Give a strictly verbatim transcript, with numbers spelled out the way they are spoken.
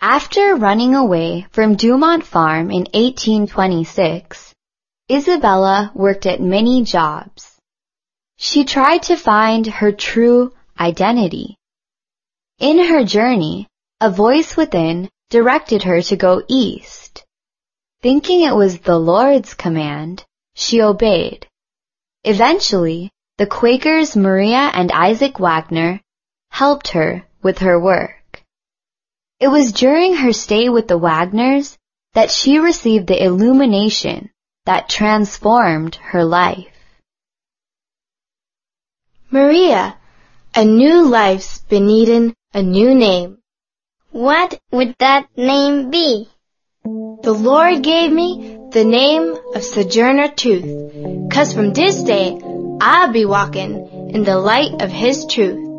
After running away from Dumont Farm in eighteen twenty-six, Isabella worked at many jobs. She tried to find her true identity. In her journey, a voice within directed her to go east. Thinking it was the Lord's command, she obeyed. Eventually, the Quakers Maria and Isaac Wagner helped her with her work. It was during her stay with the Wagners that she received the illumination that transformed her life. Maria, a new life's been needin' a new name. What would that name be? The Lord gave me the name of Sojourner Truth, 'cause from this day I'll be walking in the light of His truth.